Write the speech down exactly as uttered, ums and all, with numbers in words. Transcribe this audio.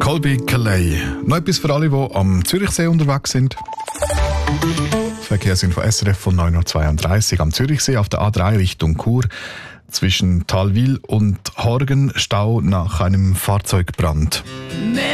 Colby Calais. Noch etwas für alle, die am Zürichsee unterwegs sind. Verkehrsinfo S R F von neun Uhr zweiunddreißig am Zürichsee auf der A drei Richtung Chur. Zwischen Talwil und Horgen Stau nach einem Fahrzeugbrand.